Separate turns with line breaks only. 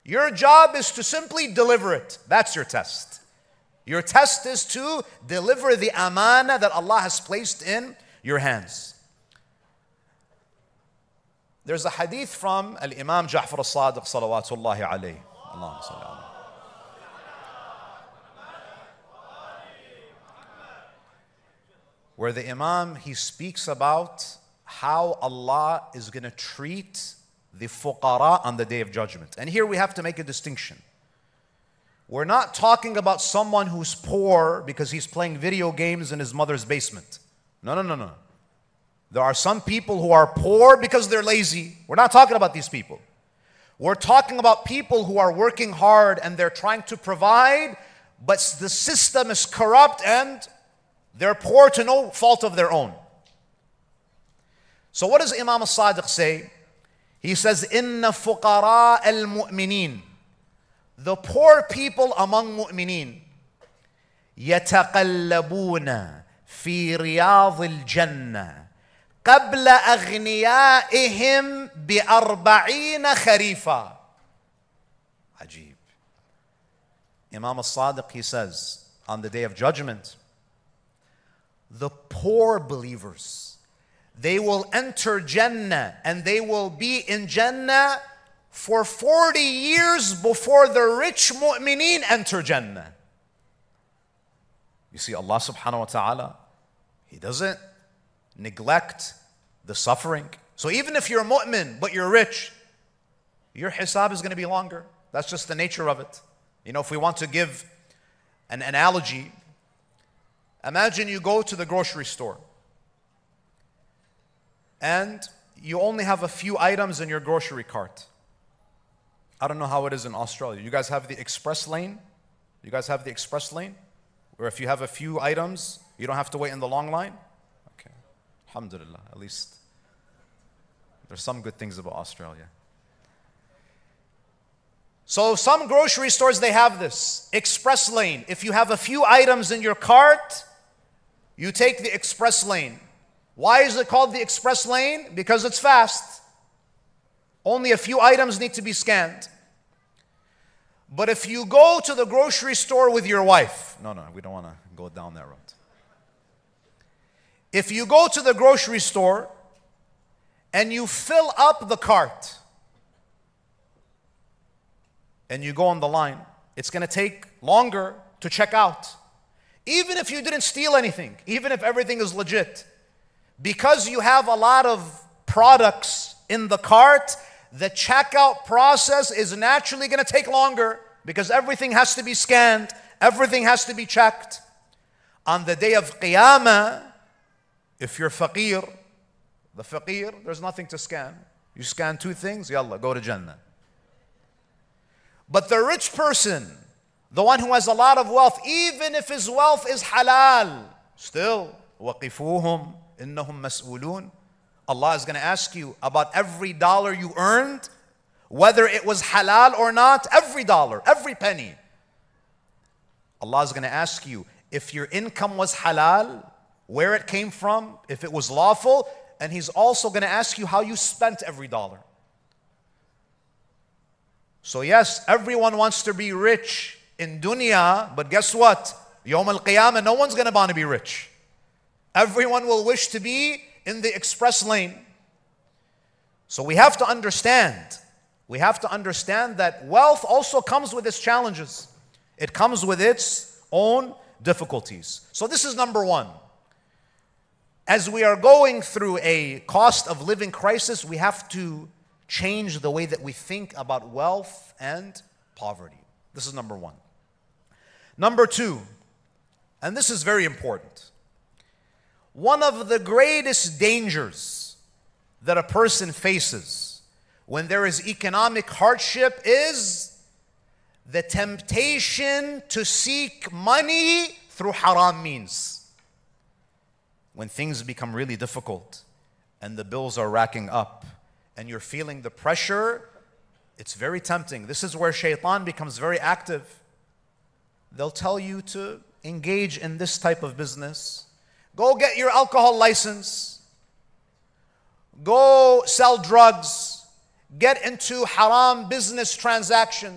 Your job is to simply deliver it. That's your test. Your test is to deliver the amana that Allah has placed in your hands. There's a hadith from Al-Imam Ja'far al-Sadiq salawatullahi alayhi. Allahumma salli alayhi. Where the Imam, he speaks about how Allah is going to treat the fuqara on the Day of Judgment. And here we have to make a distinction. We're not talking about someone who's poor because he's playing video games in his mother's basement. No. There are some people who are poor because they're lazy. We're not talking about these people. We're talking about people who are working hard and they're trying to provide, but the system is corrupt and they're poor to no fault of their own. So what does Imam al-Sadiq say? He says, Inna fuqara al-mu'minin. The poor people among mu'minin. يتقلبون في رياض الجنة قبل أغنيائهم ب40 خريفا. Ajib. Imam al-Sadiq, he says, on the Day of Judgment, the poor believers, they will enter Jannah and they will be in Jannah for 40 years before the rich mu'mineen enter Jannah. You see, Allah subhanahu wa ta'ala, He doesn't neglect the suffering. So even if you're a mu'min but you're rich, your hisab is going to be longer. That's just the nature of it. You know, if we want to give an analogy, imagine you go to the grocery store and you only have a few items in your grocery cart. I don't know how it is in Australia. You guys have the express lane? You guys have the express lane? Where if you have a few items, you don't have to wait in the long line? Okay. Alhamdulillah, at least there's some good things about Australia. So some grocery stores, they have this express lane. If you have a few items in your cart, you take the express lane. Why is it called the express lane? Because it's fast. Only a few items need to be scanned. But if you go to the grocery store with your wife, no, we don't want to go down that road. If you go to the grocery store and you fill up the cart and you go on the line, it's going to take longer to check out. Even if you didn't steal anything, even if everything is legit, because you have a lot of products in the cart, the checkout process is naturally going to take longer because everything has to be scanned, everything has to be checked. On the day of Qiyamah, if you're faqir, the faqir, there's nothing to scan. You scan 2 things, yalla, go to Jannah. But the rich person, the one who has a lot of wealth, even if his wealth is halal, still, وَقِفُوهُمْ إِنَّهُمْ مَسْئُولُونَ. Allah is going to ask you about every dollar you earned, whether it was halal or not, every dollar, every penny. Allah is going to ask you if your income was halal, where it came from, if it was lawful, and He's also going to ask you how you spent every dollar. So yes, everyone wants to be rich in dunya, but guess what? Yawm al-Qiyamah, no one's going to want to be rich. Everyone will wish to be in the express lane. So we have to understand that wealth also comes with its challenges. It comes with its own difficulties. So this is number one. As we are going through a cost of living crisis, we have to change the way that we think about wealth and poverty. This is number one. Number two, and this is very important. One of the greatest dangers that a person faces when there is economic hardship is the temptation to seek money through haram means. When things become really difficult and the bills are racking up and you're feeling the pressure, it's very tempting. This is where shaitan becomes very active. They'll tell you to engage in this type of business. Go get your alcohol license. Go sell drugs. Get into haram business transactions.